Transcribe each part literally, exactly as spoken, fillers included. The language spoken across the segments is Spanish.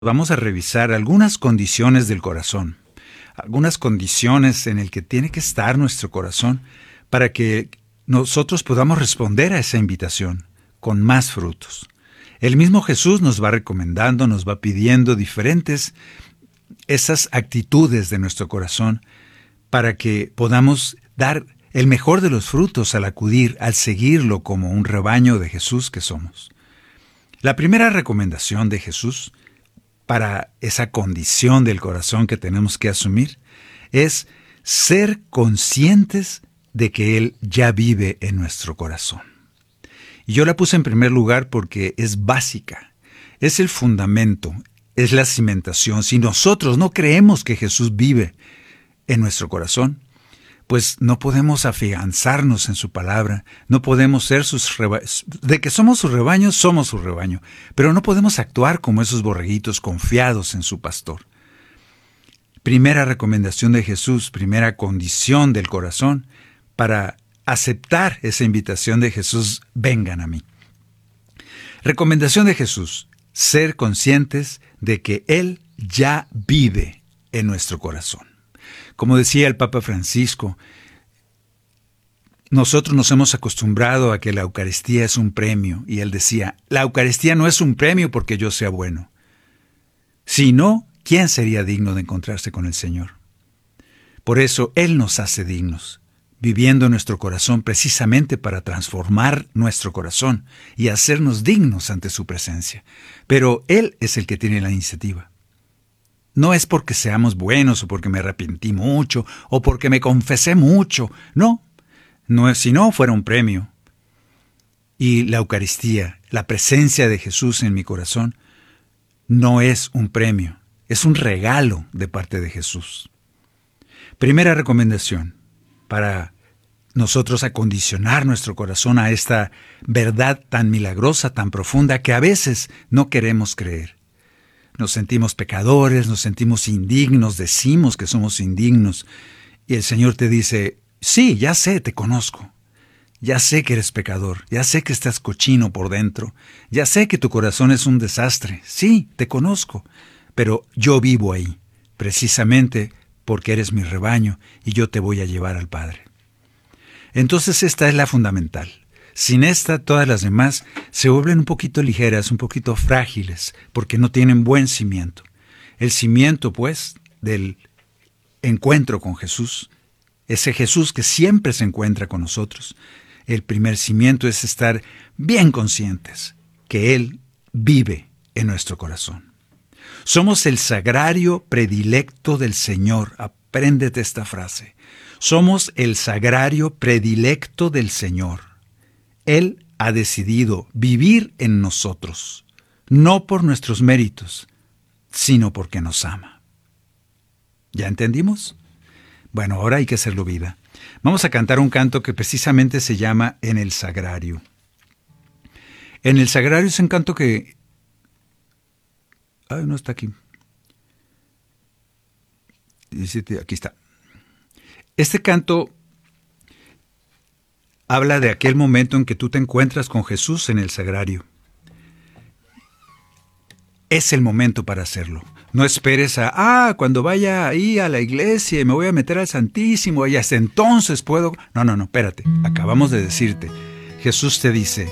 Vamos a revisar algunas condiciones del corazón, algunas condiciones en las que tiene que estar nuestro corazón para que nosotros podamos responder a esa invitación con más frutos. El mismo Jesús nos va recomendando, nos va pidiendo diferentes esas actitudes de nuestro corazón para que podamos dar el mejor de los frutos al acudir, al seguirlo como un rebaño de Jesús que somos. La primera recomendación de Jesús para esa condición del corazón que tenemos que asumir es ser conscientes de que Él ya vive en nuestro corazón. Y yo la puse en primer lugar porque es básica, es el fundamento, es la cimentación. Si nosotros no creemos que Jesús vive en nuestro corazón, pues no podemos afianzarnos en su palabra, no podemos ser sus rebaños. De que somos su rebaño, somos su rebaño, pero no podemos actuar como esos borreguitos confiados en su pastor. Primera recomendación de Jesús, primera condición del corazón para aceptar esa invitación de Jesús: vengan a mí. Recomendación de Jesús: ser conscientes de que Él ya vive en nuestro corazón. Como decía el Papa Francisco, nosotros nos hemos acostumbrado a que la Eucaristía es un premio, y él decía, la Eucaristía no es un premio porque yo sea bueno. Si no, ¿quién sería digno de encontrarse con el Señor? Por eso Él nos hace dignos, viviendo en nuestro corazón precisamente para transformar nuestro corazón y hacernos dignos ante su presencia. Pero Él es el que tiene la iniciativa. No es porque seamos buenos o porque me arrepentí mucho o porque me confesé mucho. No, no es, si no fuera un premio. Y la Eucaristía, la presencia de Jesús en mi corazón, no es un premio, es un regalo de parte de Jesús. Primera recomendación para nosotros acondicionar nuestro corazón a esta verdad tan milagrosa, tan profunda, que a veces no queremos creer. Nos sentimos pecadores, nos sentimos indignos, decimos que somos indignos. Y el Señor te dice, sí, ya sé, te conozco. Ya sé que eres pecador, ya sé que estás cochino por dentro, ya sé que tu corazón es un desastre. Sí, te conozco, pero yo vivo ahí, precisamente porque eres mi rebaño y yo te voy a llevar al Padre. Entonces esta es la fundamental. Sin esta, todas las demás se vuelven un poquito ligeras, un poquito frágiles, porque no tienen buen cimiento. El cimiento, pues, del encuentro con Jesús, ese Jesús que siempre se encuentra con nosotros, el primer cimiento es estar bien conscientes que Él vive en nuestro corazón. Somos el sagrario predilecto del Señor. Apréndete esta frase. Somos el sagrario predilecto del Señor. Él ha decidido vivir en nosotros, no por nuestros méritos, sino porque nos ama. ¿Ya entendimos? Bueno, ahora hay que hacerlo vida. Vamos a cantar un canto que precisamente se llama En el Sagrario. En el Sagrario es un canto que... Ay, no está aquí. Aquí está. Este canto habla de aquel momento en que tú te encuentras con Jesús en el sagrario. Es el momento para hacerlo. No esperes a, ah, cuando vaya ahí a la iglesia y me voy a meter al Santísimo y hasta entonces puedo... No, no, no, espérate. Acabamos de decirte. Jesús te dice,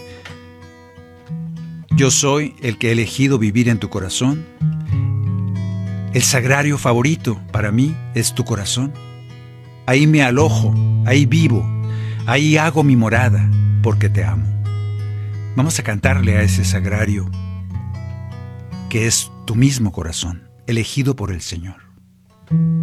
yo soy el que he elegido vivir en tu corazón. El sagrario favorito para mí es tu corazón. Ahí me alojo, ahí vivo. Ahí hago mi morada, porque te amo. Vamos a cantarle a ese sagrario, que es tu mismo corazón, elegido por el Señor.